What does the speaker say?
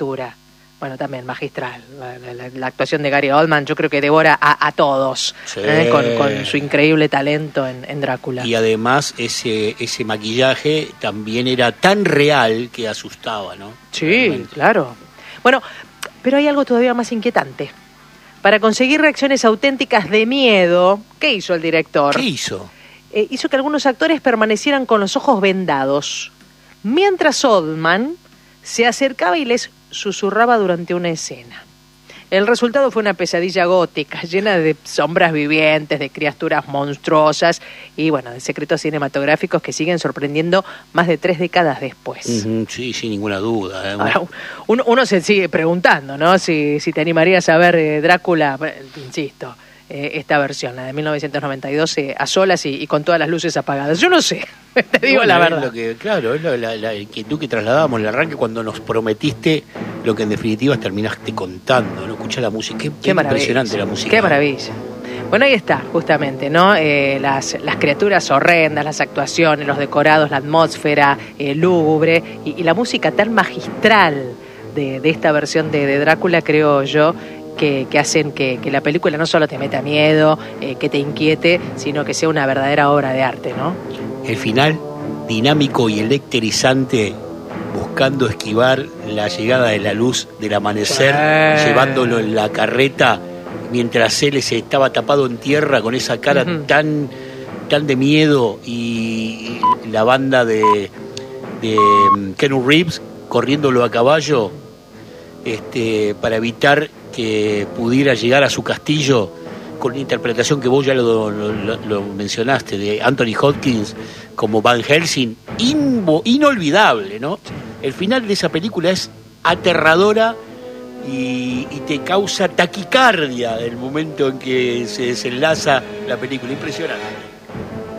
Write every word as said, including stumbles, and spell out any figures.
factura. Bueno, también magistral. La, la, la actuación de Gary Oldman yo creo que devora a, a todos, sí. ¿eh? con, con su increíble talento en, en Drácula. Y además ese ese maquillaje también era tan real que asustaba, ¿no? Sí, realmente. Claro. Bueno, pero hay algo todavía más inquietante. Para conseguir reacciones auténticas de miedo, ¿qué hizo el director? ¿Qué hizo? Eh, hizo que algunos actores permanecieran con los ojos vendados, mientras Oldman se acercaba y les susurraba durante una escena. El resultado fue una pesadilla gótica, llena de sombras vivientes, de criaturas monstruosas y, bueno, de secretos cinematográficos que siguen sorprendiendo más de tres décadas después. Uh-huh, sí, sin ninguna duda. ¿eh? Ahora, uno, uno se sigue preguntando, ¿no? Si, si te animarías a ver eh, Drácula, insisto, eh, esta versión, la de mil novecientos noventa y dos, eh, a solas y, y con todas las luces apagadas. Yo no sé, te digo bueno, la es verdad. Lo que, claro, es la, la, la inquietud que trasladábamos en el arranque cuando nos prometiste lo que en definitiva terminaste contando, ¿no? Escuchar la música, qué, qué, qué impresionante la música. Qué maravilla. Bueno, ahí está, justamente, ¿no? Eh, las, las criaturas horrendas, las actuaciones, los decorados, la atmósfera eh, lúgubre y, y la música tan magistral de, de esta versión de, de Drácula, creo yo, que, que hacen que, que la película no solo te meta miedo, eh, que te inquiete, sino que sea una verdadera obra de arte, ¿no? El final, dinámico y electrizante, buscando esquivar la llegada de la luz del amanecer, sí. llevándolo en la carreta, mientras él se estaba tapado en tierra con esa cara uh-huh. tan, tan de miedo, y, y la banda de, de Keanu Reeves corriéndolo a caballo este, para evitar que pudiera llegar a su castillo, con una interpretación que vos ya lo, lo, lo mencionaste, de Anthony Hopkins como Van Helsing, invo, inolvidable, ¿no? El final de esa película es aterradora y, y te causa taquicardia el momento en que se desenlaza la película, impresionante.